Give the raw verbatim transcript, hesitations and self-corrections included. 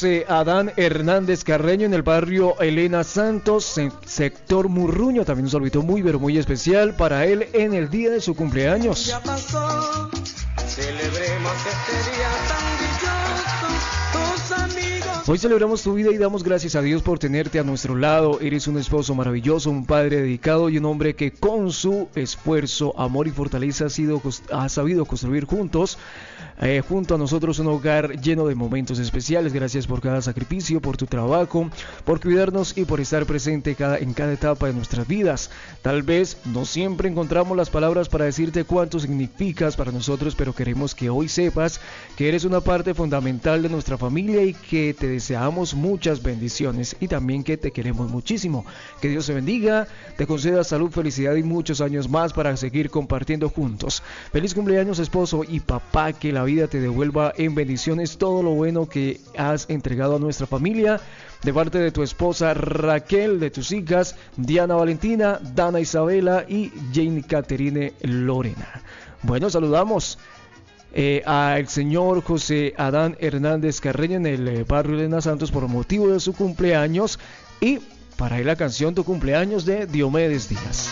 José Adán Hernández Carreño en el barrio Elena Santos, en sector Murruño. También un saludito muy, pero muy especial para él en el día de su cumpleaños. Ya pasó, celebremos este día tan dichoso, tus amigos. Hoy celebramos tu vida y damos gracias a Dios por tenerte a nuestro lado. Eres un esposo maravilloso, un padre dedicado y un hombre que con su esfuerzo, amor y fortaleza ha, sido, ha sabido construir juntos Eh, junto a nosotros un hogar lleno de momentos especiales. Gracias por cada sacrificio, por tu trabajo, por cuidarnos y por estar presente cada, en cada etapa de nuestras vidas. Tal vez no siempre encontramos las palabras para decirte cuánto significas para nosotros, pero queremos que hoy sepas que eres una parte fundamental de nuestra familia y que te deseamos muchas bendiciones y también que te queremos muchísimo. Que Dios te bendiga, te conceda salud, felicidad y muchos años más para seguir compartiendo juntos. Feliz cumpleaños, esposo y papá, que la vida te devuelva en bendiciones todo lo bueno que has entregado a nuestra familia, de parte de tu esposa Raquel, de tus hijas Diana Valentina, Dana Isabela y Jane Caterine Lorena. Bueno, saludamos eh, al señor José Adán Hernández Carreño en el eh, barrio Elena Santos por motivo de su cumpleaños, y para él la canción Tu cumpleaños de Diomedes Díaz.